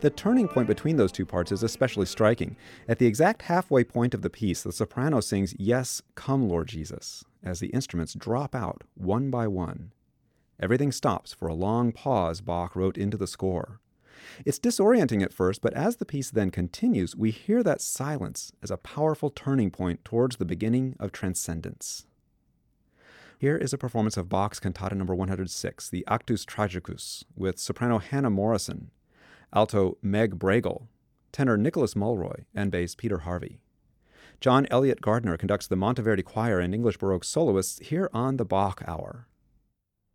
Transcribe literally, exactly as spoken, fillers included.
The turning point between those two parts is especially striking. At the exact halfway point of the piece, the soprano sings, "Yes, come, Lord Jesus," as the instruments drop out one by one. Everything stops for a long pause Bach wrote into the score. It's disorienting at first, but as the piece then continues, we hear that silence as a powerful turning point towards the beginning of transcendence. Here is a performance of Bach's Cantata number one hundred six, the Actus Tragicus, with soprano Hannah Morrison, alto Meg Bregel, tenor Nicholas Mulroy, and bass Peter Harvey. John Elliott Gardner conducts the Monteverdi Choir and English Baroque soloists here on the Bach Hour.